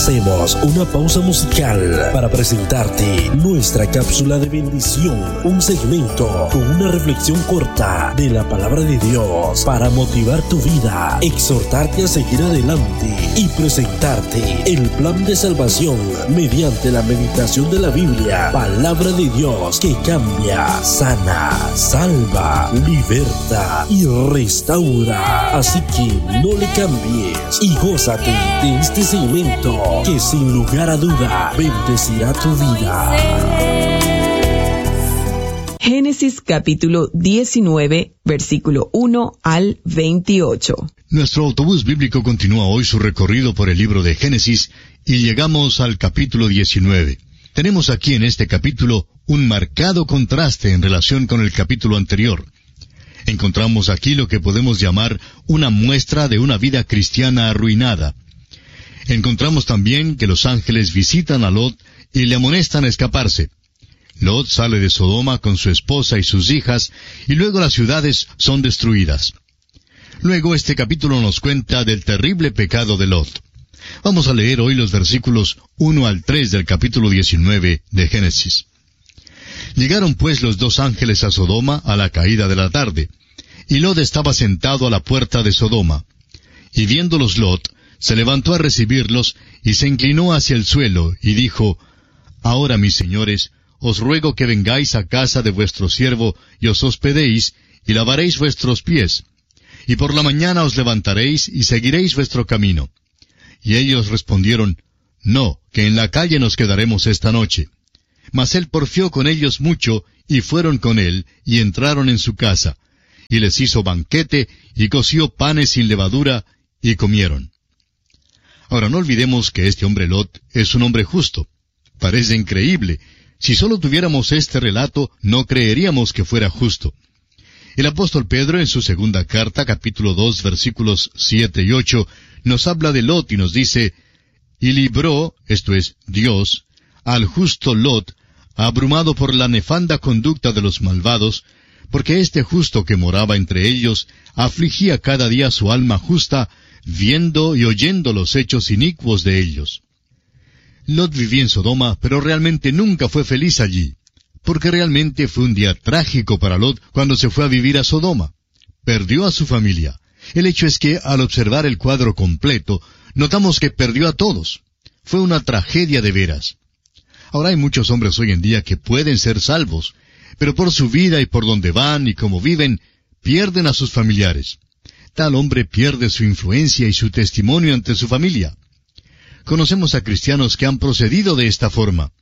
Hacemos una pausa musical para presentarte nuestra cápsula de bendición, un segmento con una reflexión corta de la palabra de Dios para motivar tu vida, exhortarte a seguir adelante y presentarte el plan de salvación mediante la meditación de la Biblia, palabra de Dios que cambia, sana, salva, liberta y restaura. Así que no le cambies y gózate de este segmento que sin lugar a duda bendecirá tu vida. Génesis capítulo 19, versículo 1 al 28. Nuestro autobús bíblico continúa hoy su recorrido por el libro de Génesis y llegamos al capítulo 19. Tenemos aquí en este capítulo un marcado contraste en relación con el capítulo anterior. Encontramos aquí lo que podemos llamar una muestra de una vida cristiana arruinada. Encontramos también que los ángeles visitan a Lot y le amonestan a escaparse. Lot sale de Sodoma con su esposa y sus hijas, y luego las ciudades son destruidas. Luego este capítulo nos cuenta del terrible pecado de Lot. Vamos a leer hoy los versículos 1 al 3 del capítulo 19 de Génesis. Llegaron pues los dos ángeles a Sodoma a la caída de la tarde, y Lot estaba sentado a la puerta de Sodoma. Y viéndolos Lot, se levantó a recibirlos, y se inclinó hacia el suelo, y dijo, Ahora, mis señores, os ruego que vengáis a casa de vuestro siervo, y os hospedéis, y lavaréis vuestros pies. Y por la mañana os levantaréis, y seguiréis vuestro camino. Y ellos respondieron, No, que en la calle nos quedaremos esta noche. Mas él porfió con ellos mucho, y fueron con él, y entraron en su casa. Y les hizo banquete, y coció panes sin levadura, y comieron. Ahora no olvidemos que este hombre Lot es un hombre justo. Parece increíble. Si solo tuviéramos este relato, no creeríamos que fuera justo. El apóstol Pedro en su segunda carta, capítulo 2, versículos 7 y 8, nos habla de Lot y nos dice, Y libró, esto es, Dios, al justo Lot, abrumado por la nefanda conducta de los malvados, porque este justo que moraba entre ellos, afligía cada día su alma justa, viendo y oyendo los hechos inicuos de ellos. Lot vivía en Sodoma, pero realmente nunca fue feliz allí, porque realmente fue un día trágico para Lot cuando se fue a vivir a Sodoma. Perdió a su familia. El hecho es que, al observar el cuadro completo, notamos que perdió a todos. Fue una tragedia de veras. Ahora hay muchos hombres hoy en día que pueden ser salvos, pero por su vida y por donde van y cómo viven, pierden a sus familiares. Tal hombre pierde su influencia y su testimonio ante su familia. Conocemos a cristianos que han procedido de esta forma.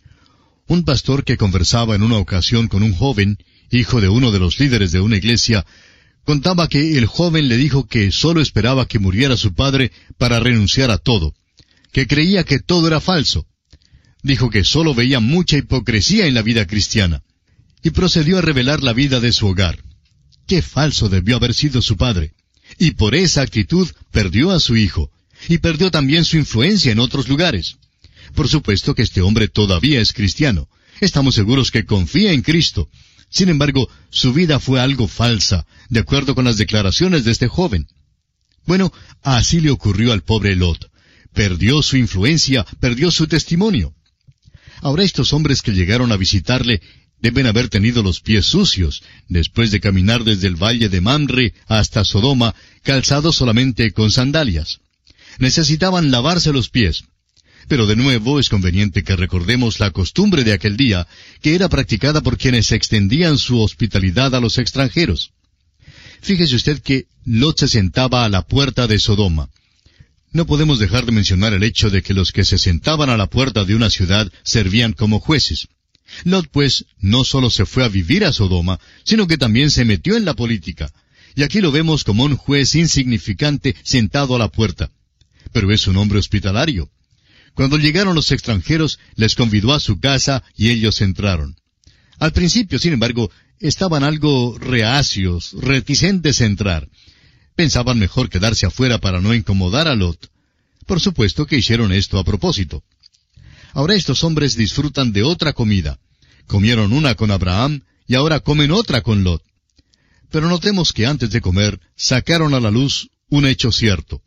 Un pastor que conversaba en una ocasión con un joven, hijo de uno de los líderes de una iglesia, contaba que el joven le dijo que solo esperaba que muriera su padre para renunciar a todo, que creía que todo era falso. Dijo que solo veía mucha hipocresía en la vida cristiana, y procedió a revelar la vida de su hogar. Qué falso debió haber sido su padre, y por esa actitud perdió a su hijo, y perdió también su influencia en otros lugares. Por supuesto que este hombre todavía es cristiano. Estamos seguros que confía en Cristo. Sin embargo, su vida fue algo falsa, de acuerdo con las declaraciones de este joven. Bueno, así le ocurrió al pobre Lot. Perdió su influencia, perdió su testimonio. Ahora estos hombres que llegaron a visitarle deben haber tenido los pies sucios, después de caminar desde el valle de Mamre hasta Sodoma, calzados solamente con sandalias. Necesitaban lavarse los pies. Pero de nuevo es conveniente que recordemos la costumbre de aquel día, que era practicada por quienes extendían su hospitalidad a los extranjeros. Fíjese usted que Lot se sentaba a la puerta de Sodoma. No podemos dejar de mencionar el hecho de que los que se sentaban a la puerta de una ciudad servían como jueces. Lot, pues, no solo se fue a vivir a Sodoma, sino que también se metió en la política. Y aquí lo vemos como un juez insignificante sentado a la puerta. Pero es un hombre hospitalario. Cuando llegaron los extranjeros, les convidó a su casa y ellos entraron. Al principio, sin embargo, estaban algo reacios, reticentes a entrar. Pensaban mejor quedarse afuera para no incomodar a Lot. Por supuesto que hicieron esto a propósito. Ahora estos hombres disfrutan de otra comida. Comieron una con Abraham y ahora comen otra con Lot. Pero notemos que antes de comer sacaron a la luz un hecho cierto.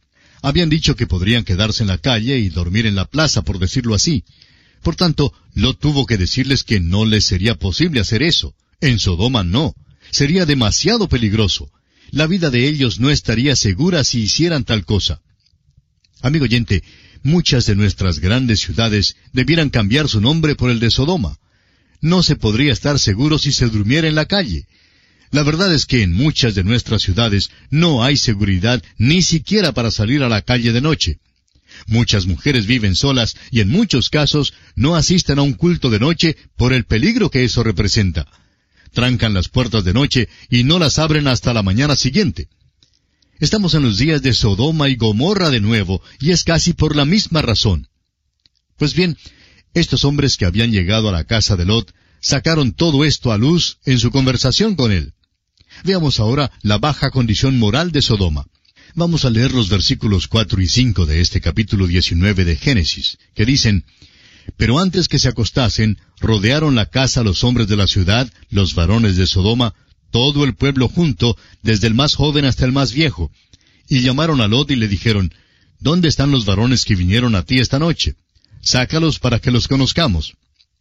Habían dicho que podrían quedarse en la calle y dormir en la plaza, por decirlo así. Por tanto, Lot tuvo que decirles que no les sería posible hacer eso. En Sodoma no. Sería demasiado peligroso. La vida de ellos no estaría segura si hicieran tal cosa. Amigo oyente, muchas de nuestras grandes ciudades debieran cambiar su nombre por el de Sodoma. No se podría estar seguro si se durmiera en la calle. La verdad es que en muchas de nuestras ciudades no hay seguridad ni siquiera para salir a la calle de noche. Muchas mujeres viven solas y en muchos casos no asisten a un culto de noche por el peligro que eso representa. Trancan las puertas de noche y no las abren hasta la mañana siguiente. Estamos en los días de Sodoma y Gomorra de nuevo, y es casi por la misma razón. Pues bien, estos hombres que habían llegado a la casa de Lot sacaron todo esto a luz en su conversación con él. Veamos ahora la baja condición moral de Sodoma. Vamos a leer los versículos 4 y 5 de este capítulo 19 de Génesis, que dicen: Pero antes que se acostasen, rodearon la casa los hombres de la ciudad, los varones de Sodoma, todo el pueblo junto, desde el más joven hasta el más viejo. Y llamaron a Lot y le dijeron: ¿Dónde están los varones que vinieron a ti esta noche? Sácalos para que los conozcamos.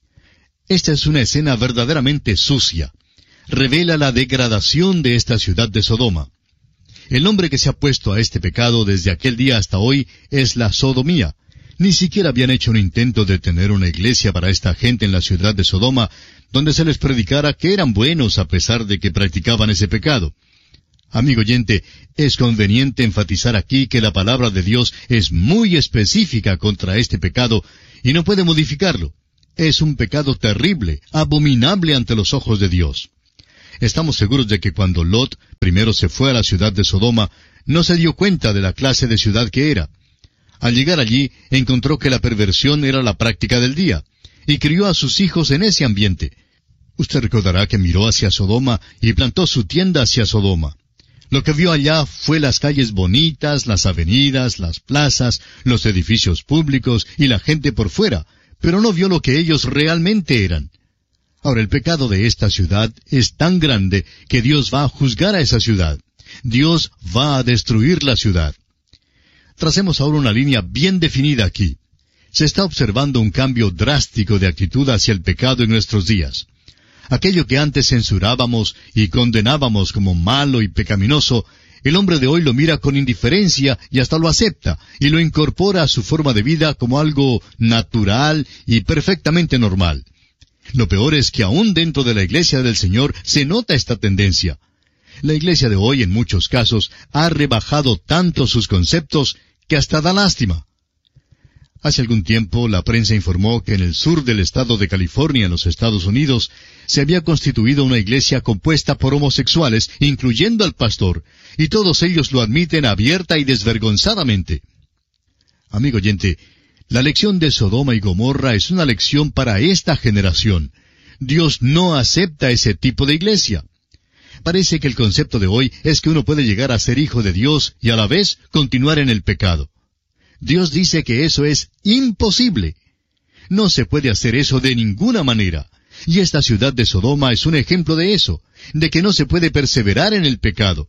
Esta es una escena verdaderamente sucia. Revela la degradación de esta ciudad de Sodoma. El nombre que se ha puesto a este pecado desde aquel día hasta hoy es la sodomía. Ni siquiera habían hecho un intento de tener una iglesia para esta gente en la ciudad de Sodoma, donde se les predicara que eran buenos a pesar de que practicaban ese pecado. Amigo oyente, es conveniente enfatizar aquí que la palabra de Dios es muy específica contra este pecado y no puede modificarlo. Es un pecado terrible, abominable ante los ojos de Dios. Estamos seguros de que cuando Lot primero se fue a la ciudad de Sodoma, no se dio cuenta de la clase de ciudad que era. Al llegar allí, encontró que la perversión era la práctica del día, y crió a sus hijos en ese ambiente. Usted recordará que miró hacia Sodoma y plantó su tienda hacia Sodoma. Lo que vio allá fue las calles bonitas, las avenidas, las plazas, los edificios públicos y la gente por fuera, pero no vio lo que ellos realmente eran. Ahora, el pecado de esta ciudad es tan grande que Dios va a juzgar a esa ciudad. Dios va a destruir la ciudad. Tracemos ahora una línea bien definida aquí. Se está observando un cambio drástico de actitud hacia el pecado en nuestros días. Aquello que antes censurábamos y condenábamos como malo y pecaminoso, el hombre de hoy lo mira con indiferencia y hasta lo acepta, y lo incorpora a su forma de vida como algo natural y perfectamente normal. Lo peor es que aún dentro de la iglesia del Señor se nota esta tendencia. La iglesia de hoy, en muchos casos, ha rebajado tanto sus conceptos que hasta da lástima. Hace algún tiempo, la prensa informó que en el sur del estado de California, en los Estados Unidos, se había constituido una iglesia compuesta por homosexuales, incluyendo al pastor, y todos ellos lo admiten abierta y desvergonzadamente. Amigo oyente, la lección de Sodoma y Gomorra es una lección para esta generación. Dios no acepta ese tipo de iglesia. Parece que el concepto de hoy es que uno puede llegar a ser hijo de Dios y a la vez continuar en el pecado. Dios dice que eso es imposible. No se puede hacer eso de ninguna manera. Y esta ciudad de Sodoma es un ejemplo de eso, de que no se puede perseverar en el pecado.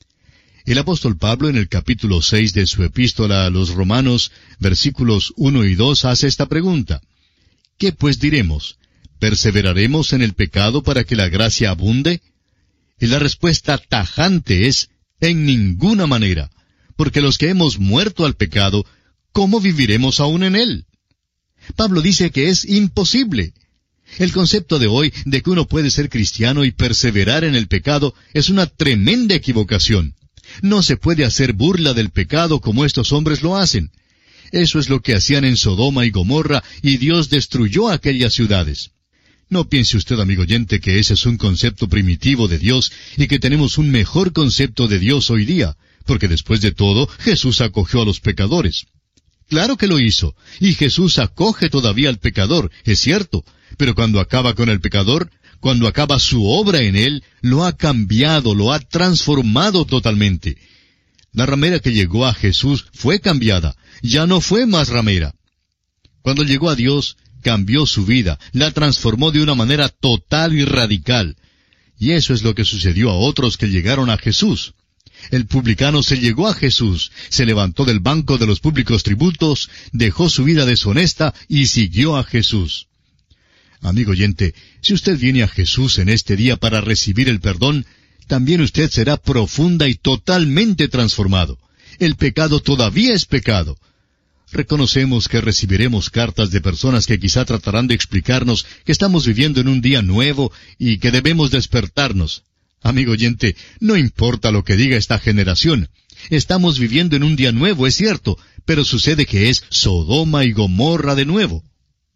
El apóstol Pablo, en el capítulo 6 de su epístola a los Romanos, versículos 1 y 2, hace esta pregunta: ¿Qué pues diremos? ¿Perseveraremos en el pecado para que la gracia abunde? Y la respuesta tajante es: en ninguna manera, porque los que hemos muerto al pecado, ¿cómo viviremos aún en él? Pablo dice que es imposible. El concepto de hoy de que uno puede ser cristiano y perseverar en el pecado es una tremenda equivocación. No se puede hacer burla del pecado como estos hombres lo hacen. Eso es lo que hacían en Sodoma y Gomorra, y Dios destruyó aquellas ciudades. No piense usted, amigo oyente, que ese es un concepto primitivo de Dios y que tenemos un mejor concepto de Dios hoy día, porque después de todo, Jesús acogió a los pecadores. Claro que lo hizo, y Jesús acoge todavía al pecador, es cierto, pero cuando acaba con el pecador, cuando acaba su obra en él, lo ha cambiado, lo ha transformado totalmente. La ramera que llegó a Jesús fue cambiada, ya no fue más ramera. Cuando llegó a Dios, cambió su vida, la transformó de una manera total y radical. Y eso es lo que sucedió a otros que llegaron a Jesús. El publicano se llegó a Jesús, se levantó del banco de los públicos tributos, dejó su vida deshonesta y siguió a Jesús. Amigo oyente, si usted viene a Jesús en este día para recibir el perdón, también usted será profunda y totalmente transformado. El pecado todavía es pecado. Reconocemos que recibiremos cartas de personas que quizá tratarán de explicarnos que estamos viviendo en un día nuevo y que debemos despertarnos. Amigo oyente, no importa lo que diga esta generación. Estamos viviendo en un día nuevo, es cierto, pero sucede que es Sodoma y Gomorra de nuevo.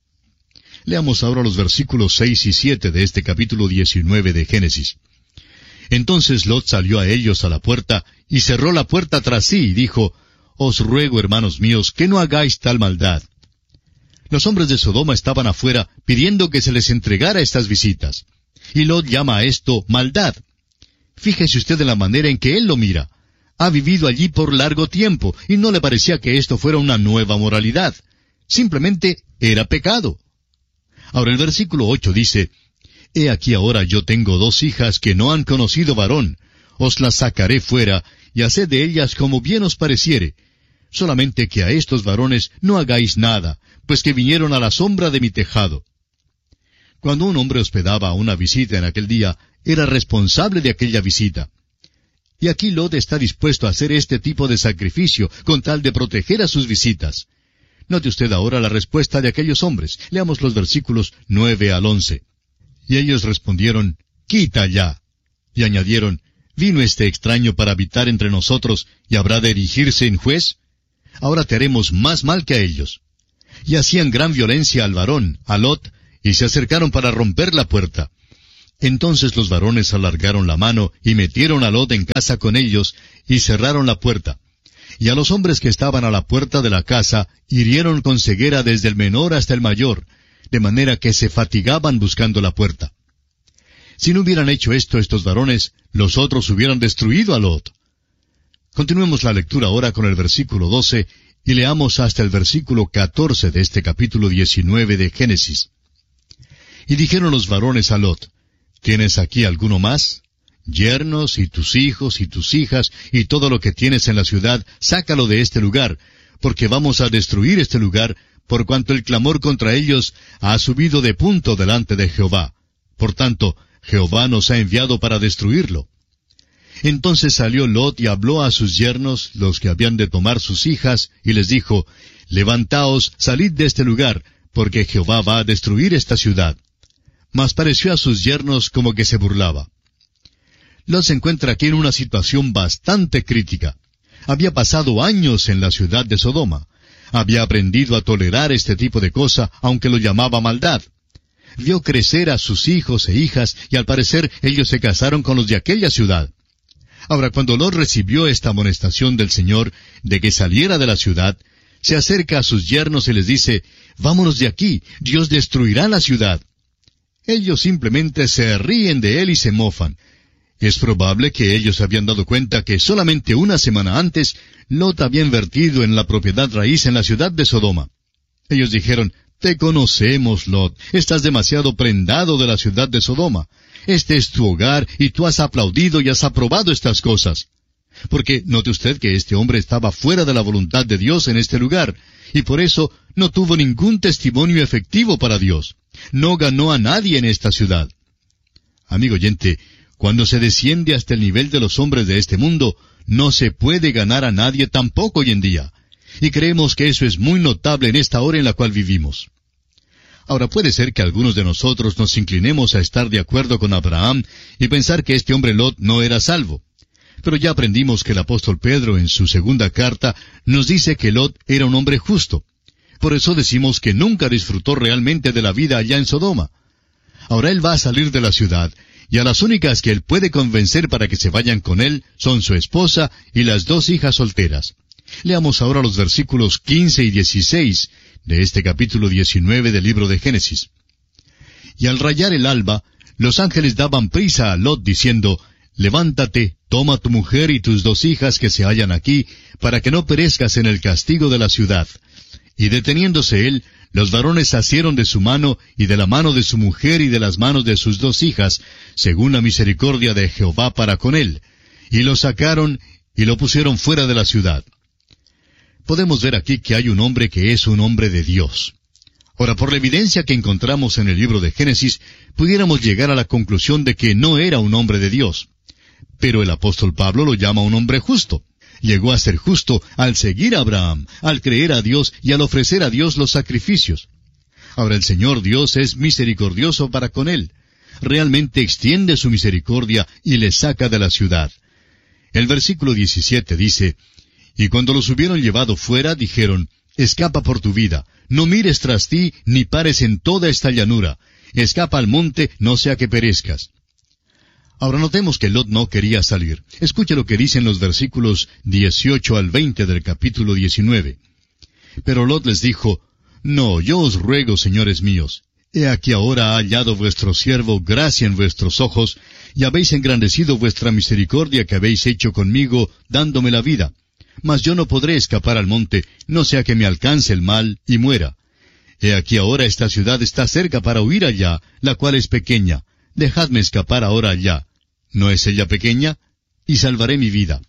Leamos ahora los versículos 6 y 7 de este capítulo 19 de Génesis. Entonces Lot salió a ellos a la puerta, y cerró la puerta tras sí, y dijo, Os ruego, hermanos míos, que no hagáis tal maldad. Los hombres de Sodoma estaban afuera, pidiendo que se les entregara estas visitas. Y Lot llama a esto maldad. Fíjese usted en la manera en que él lo mira. Ha vivido allí por largo tiempo, y no le parecía que esto fuera una nueva moralidad. Simplemente era pecado. Ahora el versículo 8 dice, He aquí ahora yo tengo 2 hijas que no han conocido varón. Os las sacaré fuera, y haced de ellas como bien os pareciere. Solamente que a estos varones no hagáis nada, pues que vinieron a la sombra de mi tejado. Cuando un hombre hospedaba a una visita en aquel día, era responsable de aquella visita. Y aquí Lot está dispuesto a hacer este tipo de sacrificio con tal de proteger a sus visitas. Note usted ahora la respuesta de aquellos hombres. Leamos los versículos 9 al 11. Y ellos respondieron, Quita ya. Y añadieron, ¿Vino este extraño para habitar entre nosotros y habrá de erigirse en juez? Ahora te haremos más mal que a ellos. Y hacían gran violencia al varón, a Lot, y se acercaron para romper la puerta. Entonces los varones alargaron la mano y metieron a Lot en casa con ellos y cerraron la puerta. Y a los hombres que estaban a la puerta de la casa hirieron con ceguera desde el menor hasta el mayor, de manera que se fatigaban buscando la puerta. Si no hubieran hecho esto estos varones, los otros hubieran destruido a Lot. Continuemos la lectura ahora con el versículo 12 y leamos hasta el versículo 14 de este capítulo 19 de Génesis. Y dijeron los varones a Lot, ¿Tienes aquí alguno más? Yernos, y tus hijos, y tus hijas, y todo lo que tienes en la ciudad, sácalo de este lugar, porque vamos a destruir este lugar, por cuanto el clamor contra ellos ha subido de punto delante de Jehová. Por tanto, Jehová nos ha enviado para destruirlo. Entonces salió Lot y habló a sus yernos, los que habían de tomar sus hijas, y les dijo, Levantaos, salid de este lugar, porque Jehová va a destruir esta ciudad. Mas pareció a sus yernos como que se burlaba. Lot se encuentra aquí en una situación bastante crítica. Había pasado años en la ciudad de Sodoma. Había aprendido a tolerar este tipo de cosa, aunque lo llamaba maldad. Vio crecer a sus hijos e hijas, y al parecer ellos se casaron con los de aquella ciudad. Ahora, cuando Lot recibió esta amonestación del Señor de que saliera de la ciudad, se acerca a sus yernos y les dice, Vámonos de aquí, Dios destruirá la ciudad. Ellos simplemente se ríen de él y se mofan. Es probable que ellos se habían dado cuenta que solamente una semana antes, Lot había invertido en la propiedad raíz en la ciudad de Sodoma. Ellos dijeron, Te conocemos, Lot, estás demasiado prendado de la ciudad de Sodoma. Este es tu hogar y tú has aplaudido y has aprobado estas cosas. Porque note usted que este hombre estaba fuera de la voluntad de Dios en este lugar, y por eso no tuvo ningún testimonio efectivo para Dios. No ganó a nadie en esta ciudad. Amigo oyente, cuando se desciende hasta el nivel de los hombres de este mundo, no se puede ganar a nadie tampoco hoy en día. Y creemos que eso es muy notable en esta hora en la cual vivimos. Ahora puede ser que algunos de nosotros nos inclinemos a estar de acuerdo con Abraham y pensar que este hombre Lot no era salvo. Pero ya aprendimos que el apóstol Pedro en su segunda carta nos dice que Lot era un hombre justo. Por eso decimos que nunca disfrutó realmente de la vida allá en Sodoma. Ahora él va a salir de la ciudad, y a las únicas que él puede convencer para que se vayan con él son su esposa y las 2 hijas solteras. Leamos ahora los versículos 15 y 16 de este capítulo 19 del libro de Génesis. Y al rayar el alba, los ángeles daban prisa a Lot diciendo, Levántate, toma tu mujer y tus 2 hijas que se hallan aquí, para que no perezcas en el castigo de la ciudad. Y deteniéndose él, los varones asieron de su mano y de la mano de su mujer y de las manos de sus 2 hijas, según la misericordia de Jehová para con él. Y los sacaron y lo pusieron fuera de la ciudad. Podemos ver aquí que hay un hombre que es un hombre de Dios. Ahora, por la evidencia que encontramos en el libro de Génesis, pudiéramos llegar a la conclusión de que no era un hombre de Dios. Pero el apóstol Pablo lo llama un hombre justo. Llegó a ser justo al seguir a Abraham, al creer a Dios y al ofrecer a Dios los sacrificios. Ahora, el Señor Dios es misericordioso para con él. Realmente extiende su misericordia y le saca de la ciudad. El versículo 17 dice, «Y cuando los hubieron llevado fuera, dijeron, escapa por tu vida, no mires tras ti, ni pares en toda esta llanura. Escapa al monte, no sea que perezcas». Ahora notemos que Lot no quería salir. Escuche lo que dicen los versículos 18 al 20 del capítulo 19. Pero Lot les dijo, «No, yo os ruego, señores míos, he aquí ahora ha hallado vuestro siervo gracia en vuestros ojos, y habéis engrandecido vuestra misericordia que habéis hecho conmigo, dándome la vida. Mas yo no podré escapar al monte, no sea que me alcance el mal y muera. He aquí ahora esta ciudad está cerca para huir allá, la cual es pequeña. Dejadme escapar ahora allá. ¿No es ella pequeña? Y salvaré mi vida».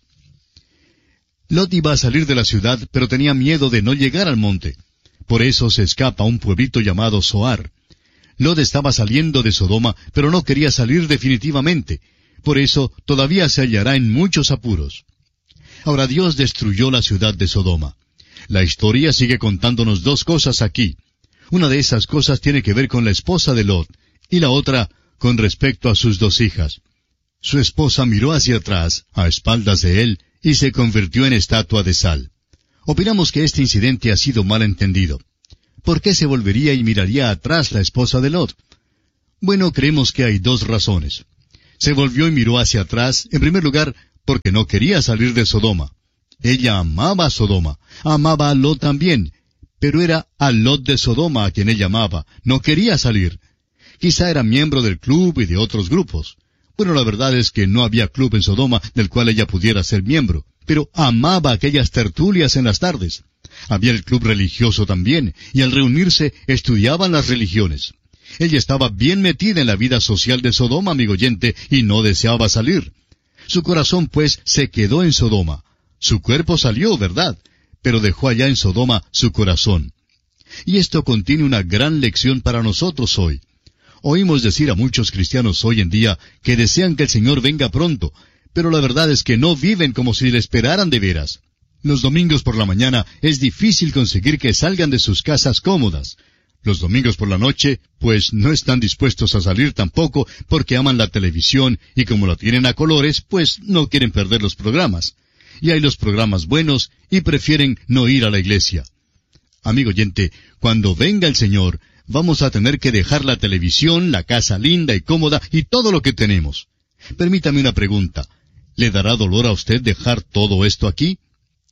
Lot iba a salir de la ciudad, pero tenía miedo de no llegar al monte. Por eso se escapa a un pueblito llamado Zoar. Lot estaba saliendo de Sodoma, pero no quería salir definitivamente. Por eso todavía se hallará en muchos apuros. Ahora Dios destruyó la ciudad de Sodoma. La historia sigue contándonos dos cosas aquí. Una de esas cosas tiene que ver con la esposa de Lot, y la otra con respecto a sus dos hijas. Su esposa miró hacia atrás, a espaldas de él, y se convirtió en estatua de sal. Opinamos que este incidente ha sido mal entendido. ¿Por qué se volvería y miraría atrás la esposa de Lot? Bueno, creemos que hay dos razones. Se volvió y miró hacia atrás, en primer lugar, porque no quería salir de Sodoma. Ella amaba a Sodoma, amaba a Lot también, pero era a Lot de Sodoma a quien ella amaba, no quería salir. Quizá era miembro del club y de otros grupos. Bueno, la verdad es que no había club en Sodoma del cual ella pudiera ser miembro, pero amaba aquellas tertulias en las tardes. Había el club religioso también, y al reunirse estudiaban las religiones. Ella estaba bien metida en la vida social de Sodoma, amigo oyente, y no deseaba salir. Su corazón, pues, se quedó en Sodoma. Su cuerpo salió, ¿verdad? Pero dejó allá en Sodoma su corazón. Y esto contiene una gran lección para nosotros hoy. Oímos decir a muchos cristianos hoy en día que desean que el Señor venga pronto, pero la verdad es que no viven como si le esperaran de veras. Los domingos por la mañana es difícil conseguir que salgan de sus casas cómodas. Los domingos por la noche, pues no están dispuestos a salir tampoco porque aman la televisión y como la tienen a colores, pues no quieren perder los programas. Y hay los programas buenos y prefieren no ir a la iglesia. Amigo oyente, cuando venga el Señor, vamos a tener que dejar la televisión, la casa linda y cómoda y todo lo que tenemos. Permítame una pregunta. ¿Le dará dolor a usted dejar todo esto aquí?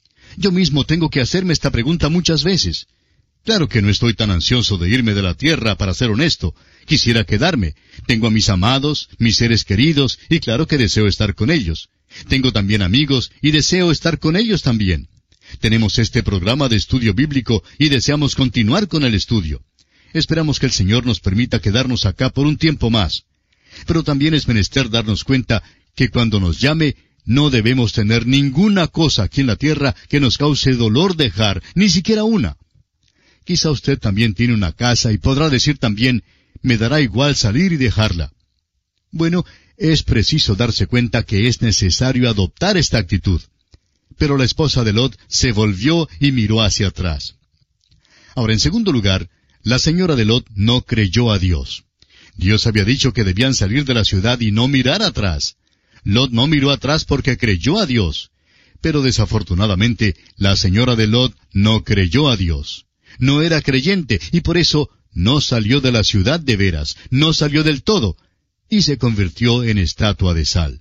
Yo mismo tengo que hacerme esta pregunta muchas veces. Claro que no estoy tan ansioso de irme de la tierra, para ser honesto. Quisiera quedarme. Tengo a mis amados, mis seres queridos, y claro que deseo estar con ellos. Tengo también amigos, y deseo estar con ellos también. Tenemos este programa de estudio bíblico, y deseamos continuar con el estudio. Esperamos que el Señor nos permita quedarnos acá por un tiempo más. Pero también es menester darnos cuenta que cuando nos llame, no debemos tener ninguna cosa aquí en la tierra que nos cause dolor dejar, ni siquiera una. Quizá usted también tiene una casa y podrá decir también, me dará igual salir y dejarla. Bueno, es preciso darse cuenta que es necesario adoptar esta actitud. Pero la esposa de Lot se volvió y miró hacia atrás. Ahora, en segundo lugar, la señora de Lot no creyó a Dios. Dios había dicho que debían salir de la ciudad y no mirar atrás. Lot no miró atrás porque creyó a Dios. Pero desafortunadamente, la señora de Lot no creyó a Dios. No era creyente y por eso no salió de la ciudad de veras, no salió del todo, y se convirtió en estatua de sal.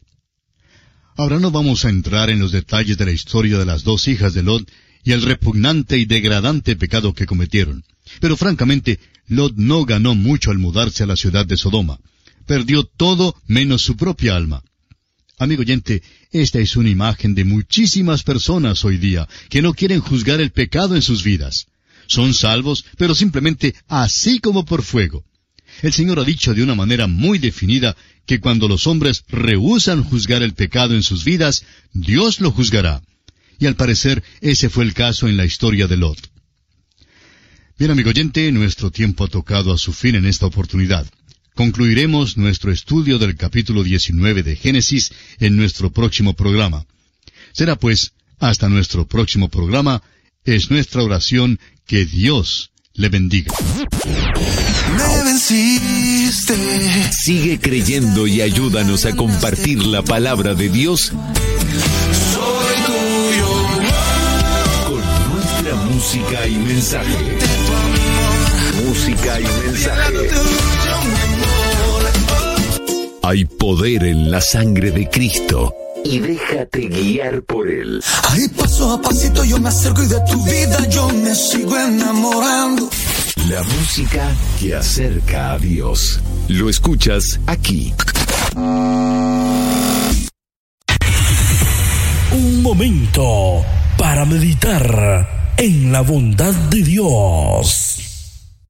Ahora no vamos a entrar en los detalles de la historia de las dos hijas de Lot y el repugnante y degradante pecado que cometieron. Pero francamente, Lot no ganó mucho al mudarse a la ciudad de Sodoma. Perdió todo menos su propia alma. Amigo oyente, esta es una imagen de muchísimas personas hoy día que no quieren juzgar el pecado en sus vidas. Son salvos, pero simplemente así como por fuego. El Señor ha dicho de una manera muy definida que cuando los hombres rehúsan juzgar el pecado en sus vidas, Dios lo juzgará. Y al parecer ese fue el caso en la historia de Lot. Bien, amigo oyente, nuestro tiempo ha tocado a su fin en esta oportunidad. Concluiremos nuestro estudio del capítulo 19 de Génesis en nuestro próximo programa. Será pues, hasta nuestro próximo programa, es nuestra oración que Dios le bendiga. Me venciste. Sigue creyendo y ayúdanos a compartir la palabra de Dios Soy tuyo. con nuestra música y mensaje. Música y mensaje. Hay poder en la sangre de Cristo y déjate guiar por Él. Ahí paso a pasito yo me acerco y de tu vida yo me sigo enamorando. La música que acerca a Dios. Lo escuchas aquí. Un momento para meditar en la bondad de Dios.